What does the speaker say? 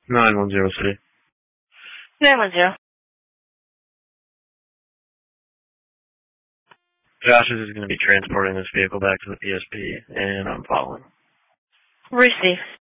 910 City. 910. Josh is going to be transporting this vehicle back to the PSP, and I'm following. Receive.